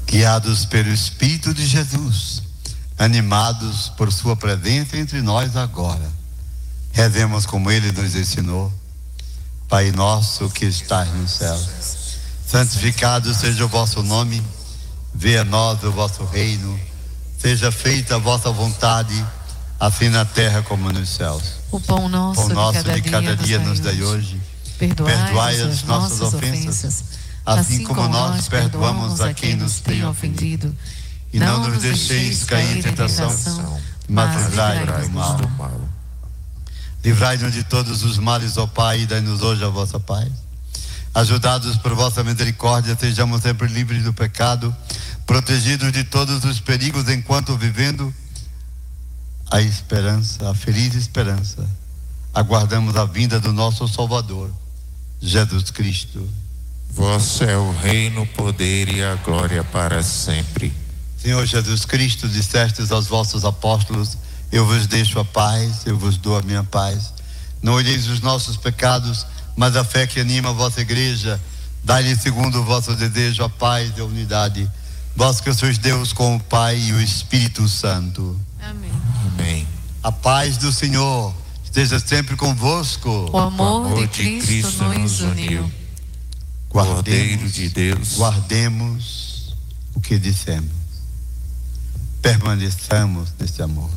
guiados pelo Espírito de Jesus, animados por sua presença entre nós agora, rezemos como ele nos ensinou. Pai nosso que estás no céu, santificado seja o vosso nome, venha a nós o vosso reino, seja feita a vossa vontade, assim na terra como nos céus. O pão nosso de cada dia nos dai hoje. Perdoai as nossas ofensas, assim como nós perdoamos a quem nos tem ofendido. E não nos deixeis cair em tentação, mas livrai-nos do mal. Livrai-nos de todos os males, ó Pai, e dai-nos hoje a vossa paz. Ajudados por vossa misericórdia, sejamos sempre livres do pecado, protegidos de todos os perigos, enquanto vivendo a esperança, a feliz esperança, aguardamos a vinda do nosso Salvador, Jesus Cristo. Vosso é o reino, o poder e a glória para sempre. Senhor Jesus Cristo, dissestes aos vossos apóstolos: eu vos deixo a paz, eu vos dou a minha paz. Não olheis os nossos pecados, mas a fé que anima a vossa igreja. Dai-lhe segundo o vosso desejo a paz e a unidade. Vós que sois Deus com o Pai e o Espírito Santo. Amém. Amém. A paz do Senhor esteja sempre convosco. O amor de Cristo nos uniu. Cordeiro de Deus, guardemos o que dissemos. Permaneçamos nesse amor.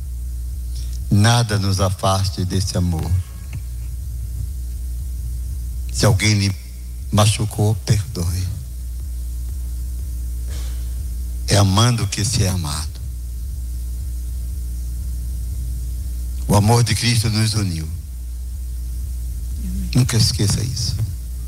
Nada nos afaste desse amor. Se alguém lhe machucou, perdoe. É amando que se é amado. O amor de Cristo nos uniu. Nunca esqueça isso.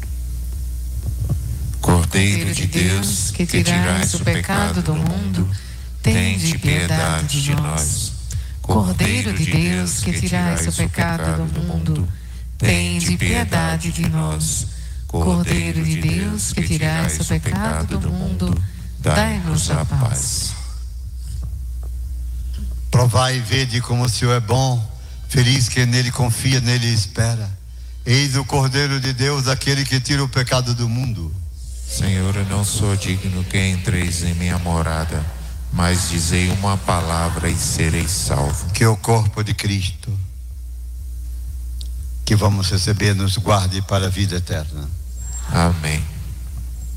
Cordeiro de Deus, que tirais o pecado do mundo, tende piedade de nós. Cordeiro de Deus, que tirais o pecado do mundo, tende piedade de nós. Cordeiro de Deus, que tirais o pecado do mundo, dai-nos a paz. Provai e vede como o Senhor é bom, feliz quem nele confia, nele espera. Eis o Cordeiro de Deus, aquele que tira o pecado do mundo. Senhor, eu não sou digno que entreis em minha morada, mas dizei uma palavra e serei salvo. Que o corpo de Cristo, que vamos receber, nos guarde para a vida eterna. Amém.